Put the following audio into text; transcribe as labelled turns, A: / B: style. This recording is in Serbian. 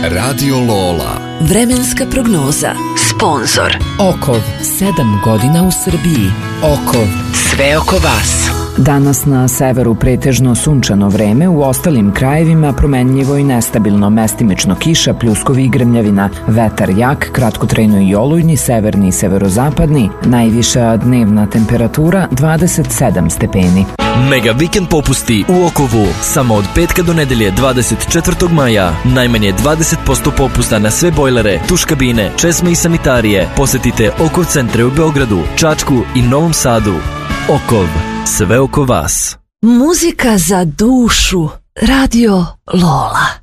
A: Radio Lola.
B: Vremenska prognoza. Sponzor
C: Okov, 7 godina u Srbiji. Okov, sve oko vas.
D: Danas na severu pretežno sunčano vreme, u ostalim krajevima promenljivo i nestabilno, mestimično kiša, pljuskovi i grmljavina, vetar jak, kratkotrajno i olujni, severni i severozapadni, najviša dnevna temperatura 27 stepeni.
E: Mega vikend popusti u Okovu. Samo od petka do nedelje 24. maja. Najmanje 20% popusta na sve bojlere, tuš kabine, česme i sanitarije. Posetite Okov centre u Beogradu, Čačku i Novom Sadu. Okov. Sve oko vas.
B: Muzika za dušu. Radio Lola.